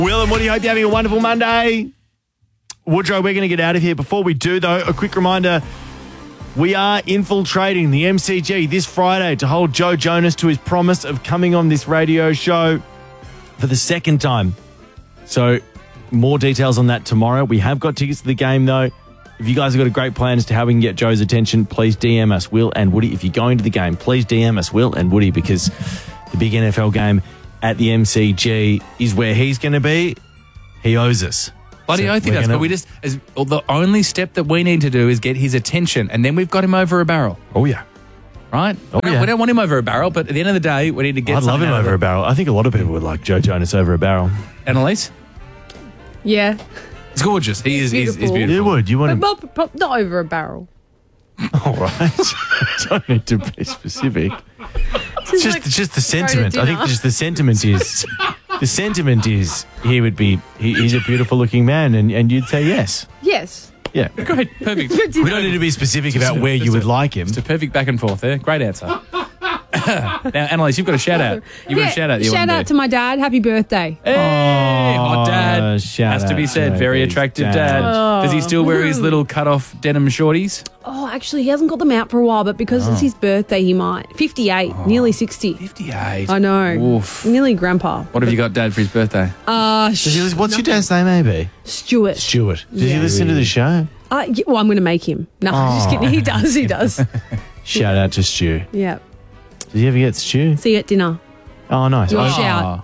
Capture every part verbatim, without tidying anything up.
Will and Woody, hope you're having a wonderful Monday. Woodrow, we're going to get out of here. Before we do, though, a quick reminder. We are infiltrating the M C G this Friday to hold Joe Jonas to his promise of coming on this radio show for the second time. So more details on that tomorrow. We have got tickets to the game, though. If you guys have got a great plan as to how we can get Joe's attention, please D M us, Will and Woody. If you're going to the game, please D M us, Will and Woody, because the big N F L game at the M C G is where he's going to be. He owes us. Bloody So oath he we're does, gonna- but we just, as, well, the only step that we need to do is get his attention, and then we've got him over a barrel, Oh, yeah. right? Oh, we, don't, yeah. we don't want him over a barrel, but at the end of the day, we need to get I'd love something him out of over it. a barrel. I think a lot of people would like Joe Jonas over a barrel. Annalise? Yeah. He's gorgeous. He is he's, he's Beautiful. beautiful. You would. You want But, him. but, but not over a barrel. All right. Don't need to be specific. It's just, like it's just the Friday sentiment. I think dinner. just the sentiment is, the sentiment is he would be, he, he's a beautiful looking man, and, and you'd say yes. Yes. Yeah. Great, perfect. We don't need to be specific about where you would like him. It's a perfect back and forth there. Great answer. Now, Annalise, you've got a shout out. You've got a shout out. that You shout want out to my dad. Happy birthday. Hey, hot dad. shout Has to be out said. to Very his attractive dad. dad. Does he still wear his little cut off denim shorties? Oh, actually, he hasn't got them out for a while, but because it's his birthday, he might. fifty-eight, nearly sixty. fifty-eight. I know. Oof. Nearly grandpa. What have you got, Dad, for his birthday? Uh, Does he listen- what's your dad's name, maybe? Stuart. Stuart. Does he Yeah. listen to the show? Uh, y- well, I'm going to make him. No, just kidding. He does. He does. Shout out to Stu. Yeah. Did you ever get Stu? See you at dinner. Oh, nice. Your Oh, shout. oh,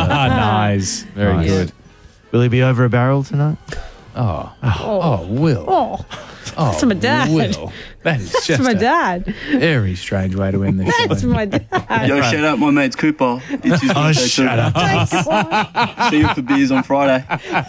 nice. Very Nice. good. will he be over a barrel tonight? Oh. Oh, Will. Oh, Oh, that's my dad. Will. That is that's just my a dad. very strange way to end this show. That's my dad. Yo, shout out my mates Cooper. It's his Oh, birthday shut up. too. See you for beers on Friday.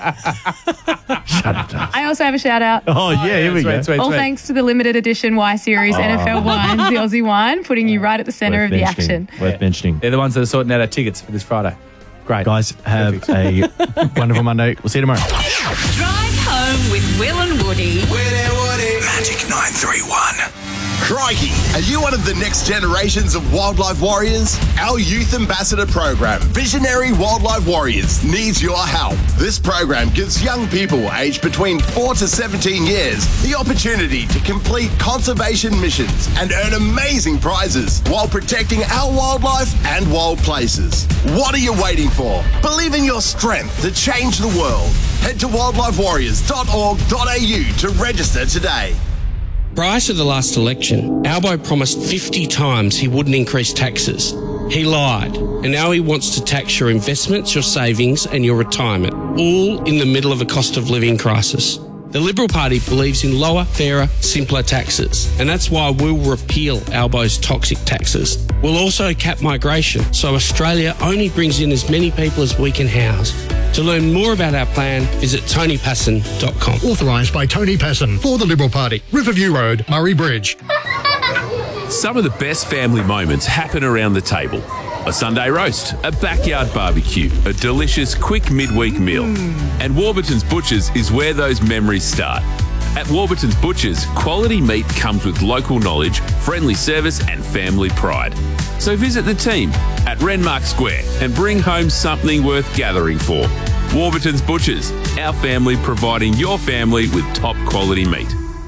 Shut up, Dad. I also have a shout out. Oh, yeah, here we Sweet, go. sweet, All sweet. thanks to the limited edition Y Series N F L One, the Aussie One, putting you right at the centre of Worth the mentioning. action. Worth mentioning. They're the ones that are sorting out our tickets for this Friday. Great. Guys, have a wonderful Monday. We'll see you tomorrow. Drive home with Will and Woody. Magic nine three one. Crikey, are you one of the next generations of wildlife warriors? Our youth ambassador program, Visionary Wildlife Warriors, needs your help. This program gives young people aged between four to seventeen years the opportunity to complete conservation missions and earn amazing prizes while protecting our wildlife and wild places. What are you waiting for? Believe in your strength to change the world. Head to wildlife warriors dot org dot a u to register today. Prior to the last election, Albo promised fifty times he wouldn't increase taxes. He lied, and now he wants to tax your investments, your savings and your retirement, all in the middle of a cost of living crisis. The Liberal Party believes in lower, fairer, simpler taxes, and that's why we'll repeal Albo's toxic taxes. We'll also cap migration, so Australia only brings in as many people as we can house. To learn more about our plan, visit tony passon dot com. Authorised by Tony Passon for the Liberal Party. Riverview Road, Murray Bridge. Some of the best family moments happen around the table. A Sunday roast, a backyard barbecue, a delicious quick midweek meal. And Warburton's Butchers is where those memories start. At Warburton's Butchers, quality meat comes with local knowledge, friendly service and family pride. So visit the team at Renmark Square and bring home something worth gathering for. Warburton's Butchers, our family providing your family with top quality meat.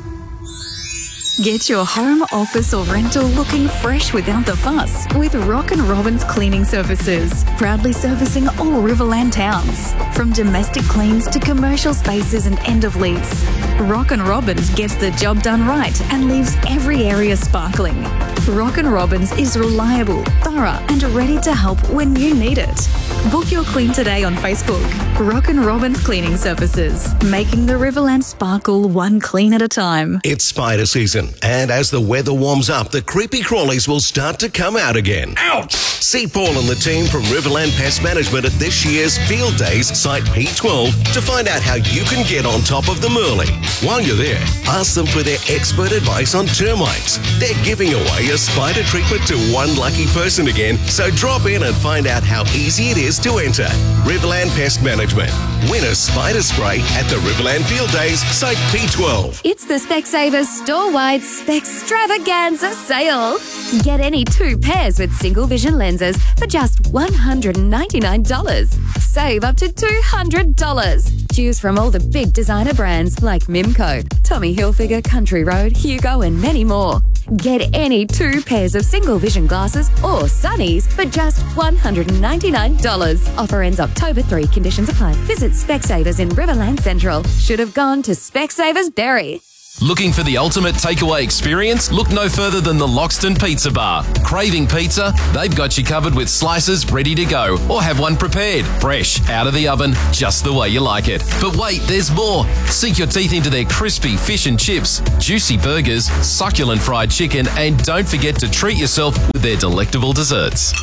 Get your home, office or rental looking fresh without the fuss with Rock and Robin's Cleaning Services. Proudly servicing all Riverland towns. From domestic cleans to commercial spaces and end of lease. Rock and Robin's gets the job done right and leaves every area sparkling. Rock and Robin's is reliable, thorough and ready to help when you need it. Book your clean today on Facebook. Rock and Robin's Cleaning Services. Making the Riverland sparkle one clean at a time. It's spider season, and as the weather warms up, the creepy crawlies will start to come out again. Ouch! See Paul and the team from Riverland Pest Management at this year's Field Days Site P twelve to find out how you can get on top of them early. While you're there, ask them for their expert advice on termites. They're giving away a spider treatment to one lucky person again, so drop in and find out how easy it is to enter. Riverland Pest Management. Win a spider spray at the Riverland Field Days Site P twelve. It's the Specsavers store-wide Spextravaganza sale. Get any two pairs with single vision lenses for just one hundred ninety-nine dollars. save up to two hundred dollars. Choose from all the big designer brands like Mimco, Tommy Hilfiger, Country Road, Hugo, and many more. Get any two pairs of single vision glasses or sunnies for just one hundred ninety-nine dollars. Offer ends October third. Conditions apply. Visit Specsavers in Riverland Central. Should have gone to Specsavers Berry. Looking for the ultimate takeaway experience? Look no further than the Loxton Pizza Bar. Craving pizza? They've got you covered with slices ready to go, or have one prepared, fresh, out of the oven, just the way you like it. But wait, there's more. Sink your teeth into their crispy fish and chips, juicy burgers, succulent fried chicken, and don't forget to treat yourself with their delectable desserts.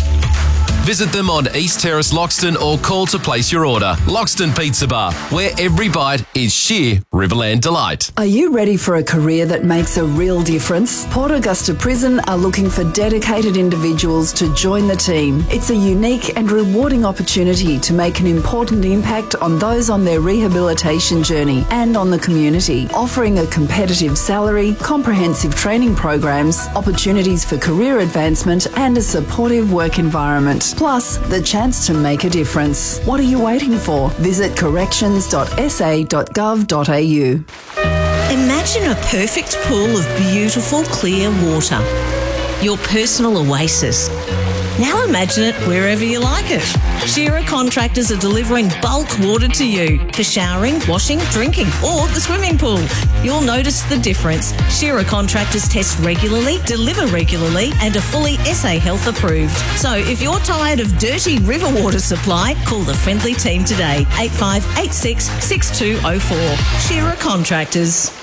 Visit them on East Terrace, Loxton, or call to place your order. Loxton Pizza Bar, where every bite is sheer Riverland delight. Are you ready for a career that makes a real difference? Port Augusta Prison are looking for dedicated individuals to join the team. It's a unique and rewarding opportunity to make an important impact on those on their rehabilitation journey and on the community, offering a competitive salary, comprehensive training programs, opportunities for career advancement, and a supportive work environment. Plus, the chance to make a difference. What are you waiting for? Visit corrections dot s a dot gov dot a u. Imagine a perfect pool of beautiful, clear water. Your personal oasis. Now imagine it wherever you like it. Shearer Contractors are delivering bulk water to you for showering, washing, drinking, or the swimming pool. You'll notice the difference. Shearer Contractors test regularly, deliver regularly, and are fully S A Health approved. So if you're tired of dirty river water supply, call the friendly team today. eight five eight six, six two zero four. Shearer Contractors.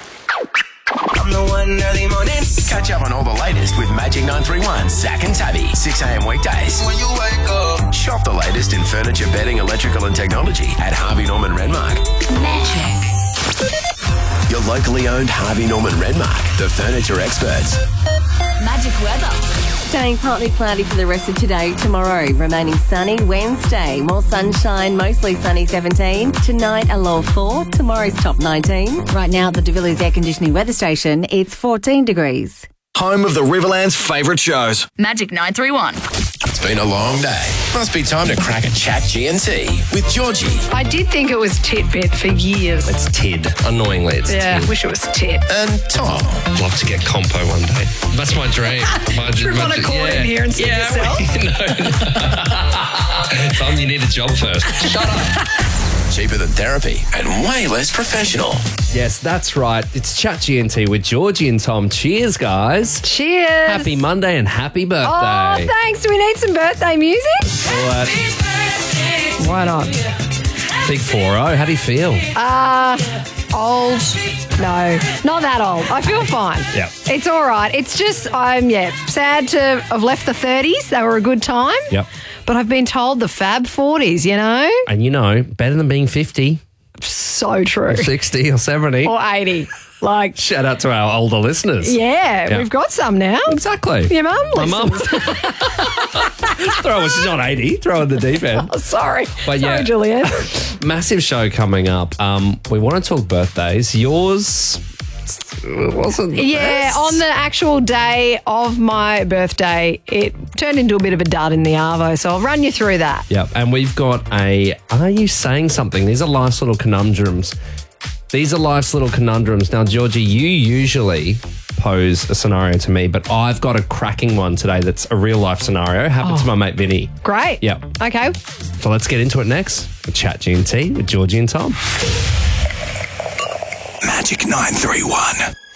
I'm the one early mornings. Catch up on all the latest with Magic nine three one, Zach and Tabby, six a.m. weekdays. When you wake up. Shop the latest in furniture, bedding, electrical and technology at Harvey Norman Renmark. Magic. Your locally owned Harvey Norman Renmark, the furniture experts. Magic weather. Staying partly cloudy for the rest of today. Tomorrow, remaining sunny. Wednesday, more sunshine, mostly sunny seventeen. Tonight, a low of four. Tomorrow's top nineteen. Right now at the De Villiers Air Conditioning Weather Station, it's fourteen degrees. Home of the Riverland's favourite shows. Magic nine three one. It's been a long day. Must be time to crack a chat G N T with Georgie. I did think it was Titbit for years. It's Tid. Annoyingly, it's Yeah, Tid. wish it was Tit. And Tom. I'd love to get compo one day. That's my dream. My, Do you want to call in here and see yeah, yourself? No. Tom, you need a job first. Shut up. Cheaper than therapy and way less professional. Yes, that's right. It's Chat G N T with Georgie and Tom. Cheers, guys. Cheers. Happy Monday and happy birthday. Oh, thanks. Do we need some birthday music? What? Why not? Big four oh. How do you feel? Uh, old. No, not that old. I feel fine. Yeah. It's all right. It's just, I'm, yeah, sad to have left the thirties. They were a good time. Yep. But I've been told the fab forties, you know? And you know, better than being fifty. So true. Or sixty or seventy. Or eighty. Like, shout out to our older listeners. Yeah, Yeah. we've got some now. Exactly. Your mum My mum. listens. Throw her, she's not eighty. Throw in the deep end. Oh, sorry. But sorry, yeah, Juliet. massive show coming up. Um, we want to talk birthdays. Yours wasn't the Yeah, best. on the actual day of my birthday, it turned into a bit of a dud in the Arvo, so I'll run you through that. Yep, and we've got a Are You Saying Something? These are life's little conundrums. These are life's little conundrums. Now, Georgie, you usually pose a scenario to me, but I've got a cracking one today that's a real life scenario. Happened Oh. to my mate Vinny. Great. Yep. Okay. So let's get into it next with Chat G N T with Georgie and Tom. Magic nine three one.